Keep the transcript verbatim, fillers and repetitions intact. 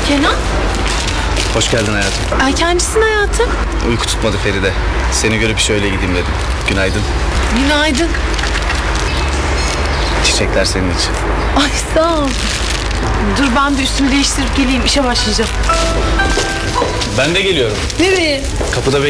Kenan? Hoş geldin hayatım. Erkencisin hayatım. Uyku tutmadı Feride. Seni görüp şöyle gideyim dedim. Günaydın. Günaydın. Çiçekler senin için. Ay sağ ol. Dur ben bir üstümü değiştirip geleyim. İşe başlayacağım. Ben de geliyorum. Nereye? Kapıda